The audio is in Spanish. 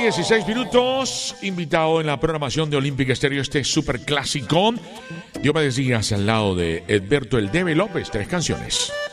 8:16, invitado en la programación de Olímpica Estéreo, este super clásico. Diomedes Díaz al lado de Edberto El Debe López, 3 canciones.